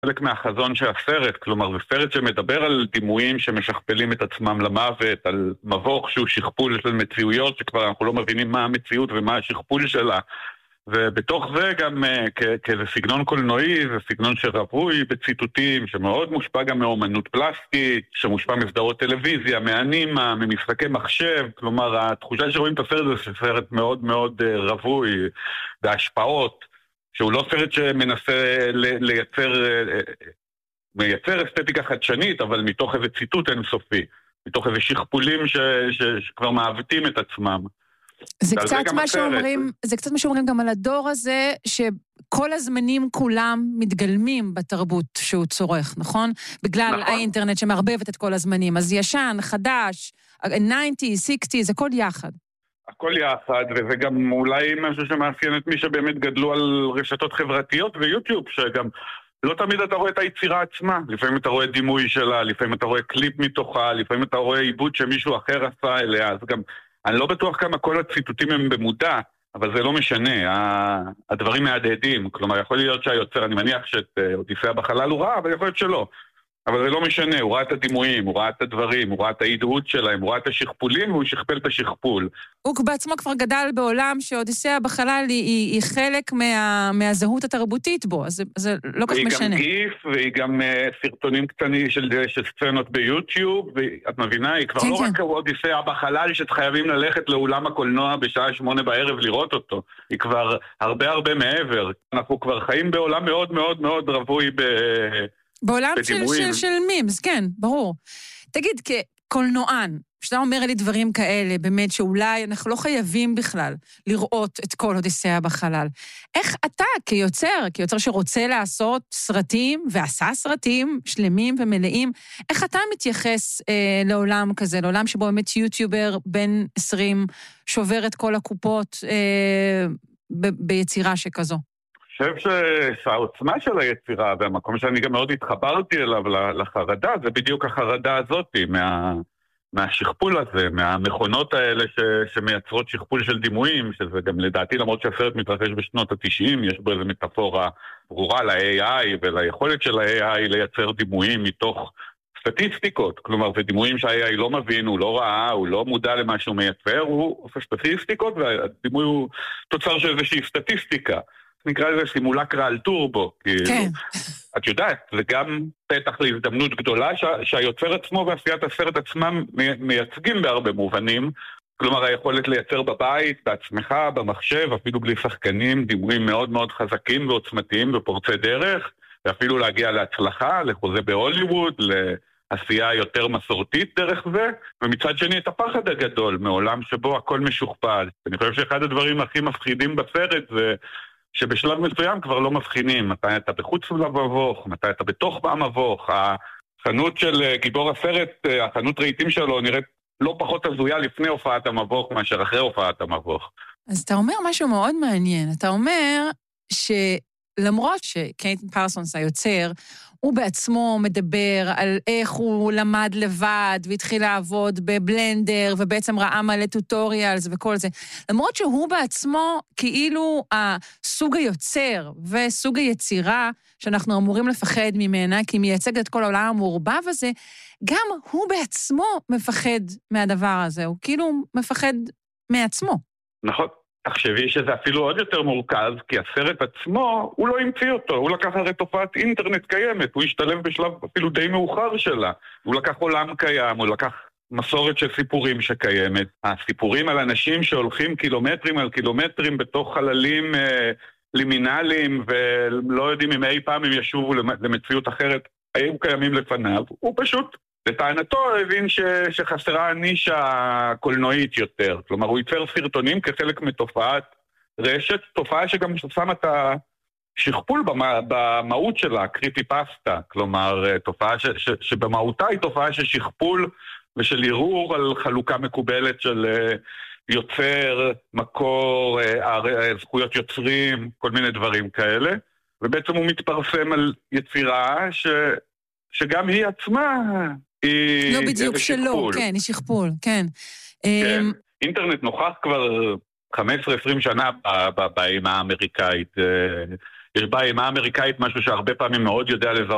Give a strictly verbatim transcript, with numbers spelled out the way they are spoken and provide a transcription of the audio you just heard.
חלק מהחזון של הסרט, כלומר זה סרט שמדבר על דימויים שמשכפלים את עצמם למוות, על מבוך שהוא שכפול של מציאויות שכבר אנחנו לא מבינים מה המציאות ומה השכפול שלה, ובתוך זה גם כאיזה סגנון קולנועי, זה סגנון שרווי בציטוטים, שמאוד מושפע גם מאומנות פלסטית, שמושפע מסדרות טלוויזיה, מאנימה, ממשחקי מחשב, כלומר התחושה שרואים את הסרט זה סרט מאוד מאוד רווי בהשפעות, שהוא לא סרט שמנסה לייצר, מייצר אסתטיקה חדשנית, אבל מתוך איזה ציטוט אינסופי, מתוך איזה שכפולים ש, ש, שכבר מעוותים את עצמם. זה קצת מה שאומרים, זה קצת מה שאומרים גם על הדור הזה, שכל הזמנים כולם מתגלמים בתרבות שהוא צורך, נכון? בגלל נכון. האינטרנט שמערבבת את כל הזמנים, אז ישן, חדש, תשעים, שישים, זה הכל יחד. הכל יחד, וזה גם אולי משהו שמאפיין את מי שבאמת גדלו על רשתות חברתיות ויוטיוב, שגם לא תמיד אתה רואה את היצירה עצמה, לפעמים אתה רואה דימוי שלה, לפעמים אתה רואה קליפ מתוכה, לפעמים אתה רואה עיבוד שמישהו אחר עשה אליה, אז גם אני לא בטוח כמה כל הציטוטים הם במודע, אבל זה לא משנה, הדברים מהדהדים, כלומר יכול להיות שהיוצר, אני מניח שאת אודיסאה בחלל הוא ראה, אבל יכול להיות שלא. אבל זה לא משנה, הוא ראה את הדימויים, הוא ראה את הדברים, הוא ראה את ההדהוד שלהם, הוא ראה את השכפולים והוא שכפל את השכפול. הוא בעצמו כבר גדל בעולם שאודיסאה בחלל היא, היא, היא חלק מה, מהזהות התרבותית בו, אז זה, זה לא כך משנה. והיא גם גיף, והיא גם uh, סרטונים קטנים של, של סצנות ביוטיוב, ואת מבינה, היא כבר כן, לא כן. רק אודיסאה בחלל שחייבים ללכת לאולם הקולנוע בשעה שמונה בערב לראות אותו, היא כבר הרבה הרבה מעבר. אנחנו כבר חיים בעולם מאוד מאוד מאוד רווי ב... בעולם של, של, של מימס, כן, ברור. תגיד, כקולנוען, שאתה אומר לי דברים כאלה, באמת שאולי אנחנו לא חייבים בכלל לראות את כל אודיסאה בחלל. איך אתה כיוצר, כיוצר שרוצה לעשות סרטים, ועשה סרטים שלמים ומלאים, איך אתה מתייחס אה, לעולם כזה, לעולם שבו באמת יוטיובר בן עשרים שובר את כל הקופות אה, ב- ביצירה שכזו? אני חושב שהעוצמה של היצירה, והמקום שאני גם מאוד התחברתי אליו לחרדה, זה בדיוק החרדה הזאת, מה, מהשכפול הזה, מהמכונות האלה ש, שמייצרות שכפול של דימויים, שזה גם לדעתי, למרות שהסרט מתרחש בשנות ה-תשעים, יש בו איזו מטאפורה ברורה ל-איי איי וליכולת של ה-איי איי לייצר דימויים מתוך סטטיסטיקות, כלומר, זה דימויים שה-איי איי לא מבין, הוא לא ראה, הוא לא מודע למה שהוא מייצר, הוא עושה סטטיסטיקות, והדימוי הוא תוצר של איזושהי סטטיסטיקה. נקרא לזה סימולקרה על טורבו, כאילו, כן. את יודעת, זה גם פתח להזדמנות גדולה שה, שהיוצר עצמו ועשיית הסרט עצמם מייצגים בהרבה מובנים, כלומר היכולת לייצר בבית, בעצמך, במחשב, אפילו בלי שחקנים, דימויים מאוד מאוד חזקים ועוצמתיים ופורצי דרך, ואפילו להגיע להצלחה, לחוזה בהוליווד, לעשייה יותר מסורתית דרך זה, ומצד שני את הפחד הגדול מעולם שבו הכל משוכפל. אני חושב שאחד הדברים הכי מפחידים בסרט זה שבשלב מסוים כבר לא מבחינים, מתי אתה בחוץ למבוך, מתי אתה בתוך המבוך, החנות של גיבור הסרט, החנות רהיטים שלו נראית לא פחות הזויה לפני הופעת המבוך מאשר אחרי הופעת המבוך. אז אתה אומר משהו מאוד מעניין, אתה אומר שלמרות שקייטן פרסונס היוצר, הוא בעצמו מדבר על איך הוא למד לבד והתחיל לעבוד בבלנדר ובעצם ראה מלא טוטוריאלס וכל זה. למרות שהוא בעצמו כאילו הסוג היוצר וסוג היצירה שאנחנו אמורים לפחד ממנה, כי היא מייצגת את כל העולם המעורבב הזה, גם הוא בעצמו מפחד מהדבר הזה, הוא כאילו מפחד מעצמו. נכון. תחשבי שזה אפילו עוד יותר מורכב, כי הסרט עצמו, הוא לא המציא אותו, הוא לקח הרי תופעת אינטרנט קיימת, הוא השתלב בשלב אפילו די מאוחר שלה, הוא לקח עולם קיים, הוא לקח מסורת של סיפורים שקיימת, הסיפורים על אנשים שהולכים קילומטרים על קילומטרים בתוך חללים אה, לימינליים, ולא יודעים אם אי פעם הם ישובו למציאות אחרת, היו קיימים לפניו, הוא פשוט... לטענתו הבין ש... שחסרה הנישה קולנועית יותר, כלומר הוא ייצר סרטונים כחלק מתופעת רשת, תופעה שגם שמה את השכפול במה... במהות שלה, קריפי פסטה, כלומר תופעה ש... ש... שבמהותה היא תופעה של שכפול ושל ערעור על חלוקה מקובלת של יוצר, מקור, זכויות יוצרים, כל מיני דברים כאלה, ובעצם הוא מתפרסם על יצירה ש... שגם היא עצמה היא... לא בדיוק שלא, כן, היא שכפול, כן. כן. אינטרנט נוכח כבר חמש עשרה עשרים שנה באימה האמריקאית. יש באימה האמריקאית משהו שהרבה פעמים מאוד יודע לזהות